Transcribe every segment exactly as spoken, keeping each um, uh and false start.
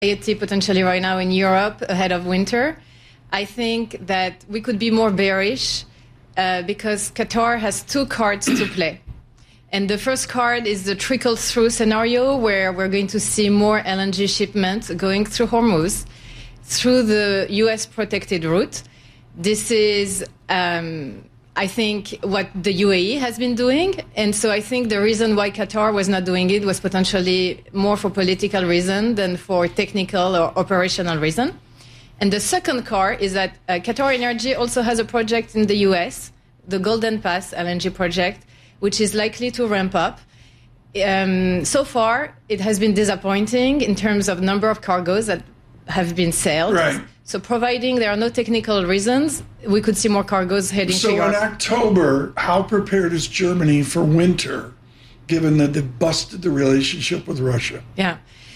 potentially right now in Europe ahead of winter. I think that we could be more bearish uh, because Qatar has two cards to play. And the first card is the trickle-through scenario where we're going to see more L N G shipments going through Hormuz, through the U S protected route. This is, um, I think, what the U A E has been doing. And so I think the reason why Qatar was not doing it was potentially more for political reason than for technical or operational reason. And the second card is that uh, Qatar Energy also has a project in the U S, the Golden Pass L N G project, which is likely to ramp up. Um, so far, it has been disappointing in terms of number of cargoes that have been sailed. Right. So providing there are no technical reasons, we could see more cargoes heading so to Europe. So in October, how prepared is Germany for winter, given that they busted the relationship with Russia? Yeah.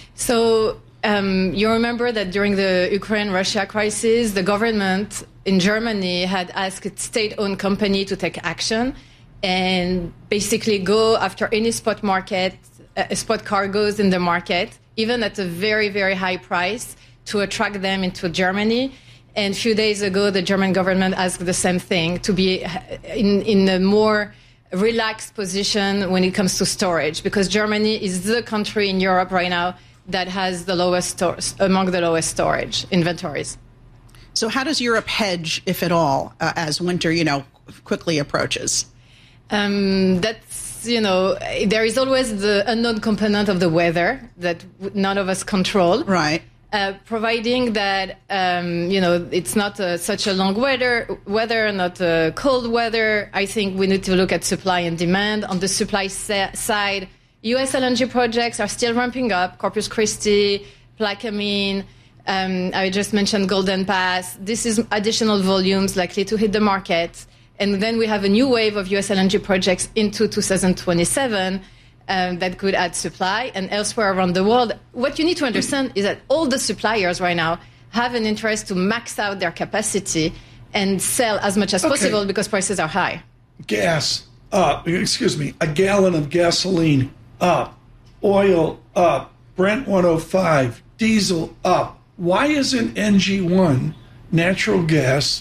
So um, you remember that during the Ukraine-Russia crisis, the government in Germany had asked its state-owned company to take action and basically go after any spot market, uh, spot cargoes in the market, even at a very, very high price, to attract them into Germany. And a few days ago, the German government asked the same thing, to be in, in a more relaxed position when it comes to storage, because Germany is the country in Europe right now that has the lowest stor- among the lowest storage inventories. So how does Europe hedge, if at all, uh, as winter, you know, quickly approaches? Um, that's, you know, there is always the unknown component of the weather that none of us control. Right. Uh, providing that, um, you know, it's not uh, such a long weather, weather, not a cold weather. I think we need to look at supply and demand. On the supply sa- side, U S L N G projects are still ramping up. Corpus Christi, Plaquemine, um, I just mentioned Golden Pass. This is additional volumes likely to hit the market. And then we have a new wave of U S L N G projects into two thousand twenty-seven um, that could add supply. And elsewhere around the world, what you need to understand is that all the suppliers right now have an interest to max out their capacity and sell as much as okay. possible because prices are high. Gas up, excuse me, a gallon of gasoline up, oil up, Brent one oh five, diesel up. Why isn't N G one, natural gas,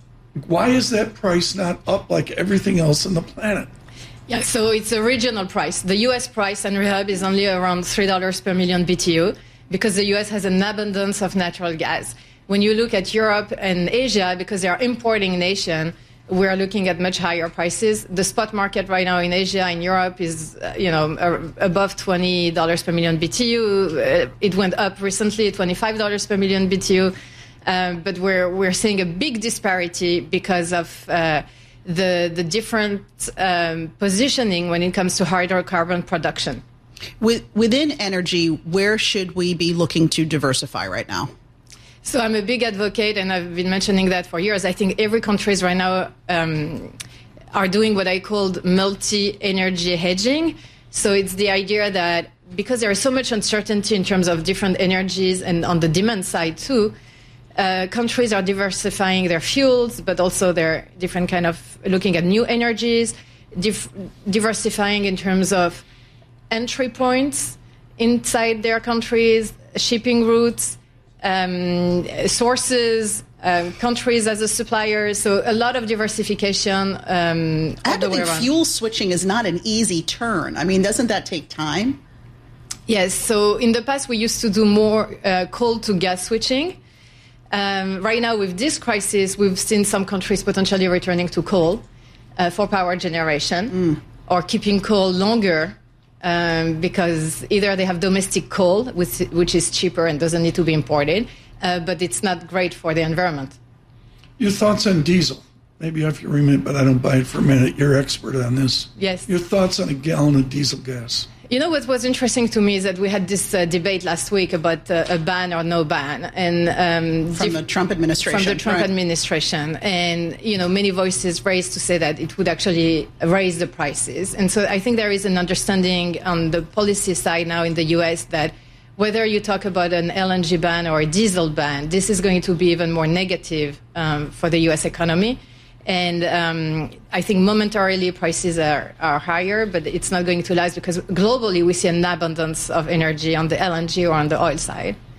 why is that price not up like everything else on the planet? Yeah, so it's a regional price. The U S price, Henry Hub, is only around three dollars per million B T U because the U S has an abundance of natural gas. When you look at Europe and Asia, because they are importing nation, we're looking at much higher prices. The spot market right now in Asia and Europe is, uh, you know, uh, above twenty dollars per million B T U. Uh, it went up recently, twenty-five dollars per million B T U. Um, but we're we're seeing a big disparity because of uh, the the different um, positioning when it comes to hydrocarbon production. With, within energy, where should we be looking to diversify right now? So I'm a big advocate, and I've been mentioning that for years. I think every country right now um, are doing what I called multi-energy hedging. So it's the idea that because there is so much uncertainty in terms of different energies and on the demand side too, uh, countries are diversifying their fuels, but also they're different kind of looking at new energies, dif- diversifying in terms of entry points inside their countries, shipping routes, Um, sources, um, countries as a supplier, so a lot of diversification. Um, I have to think fuel switching is not an easy turn. I mean, doesn't that take time? Yes. So in the past, we used to do more uh, coal to gas switching. Um, right now, with this crisis, we've seen some countries potentially returning to coal uh, for power generation mm. or keeping coal longer. Um, because either they have domestic coal, which, which is cheaper and doesn't need to be imported, uh, but it's not great for the environment. Your thoughts on diesel? Maybe if you remit, but I don't buy it for a minute. You're expert on this. Yes. Your thoughts on a gallon of diesel gas? You know, what was interesting to me is that we had this uh, debate last week about uh, a ban or no ban. and um, From the Trump administration. From the Trump right. administration. And, you know, many voices raised to say that it would actually raise the prices. And so I think there is an understanding on the policy side now in the U S that whether you talk about an L N G ban or a diesel ban, this is going to be even more negative um, for the U S economy. And um, I think momentarily prices are, are higher, but it's not going to last because globally we see an abundance of energy on the L N G or on the oil side.